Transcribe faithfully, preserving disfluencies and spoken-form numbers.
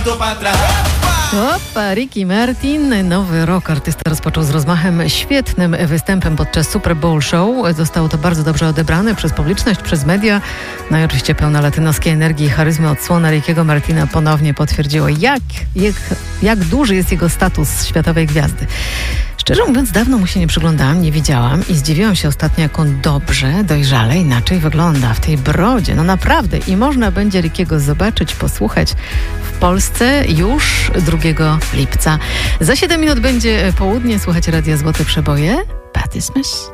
Opa, Ricky Martin, nowy rok artysta rozpoczął z rozmachem, świetnym występem podczas Super Bowl Show. Zostało to bardzo dobrze odebrane przez publiczność, przez media. No i oczywiście pełna latynoskiej energii i charyzmy odsłona Rickiego Martina ponownie potwierdziło, jak, jak, jak duży jest jego status światowej gwiazdy. Szczerze mówiąc, dawno mu się nie przyglądałam, nie widziałam i zdziwiłam się ostatnio, jak on dobrze, dojrzale, inaczej wygląda w tej brodzie. No naprawdę. I można będzie Rickiego zobaczyć, posłuchać w Polsce już drugiego lipca. Za siedem minut będzie południe. Słuchajcie Radia Złote Przeboje. Patti Smith.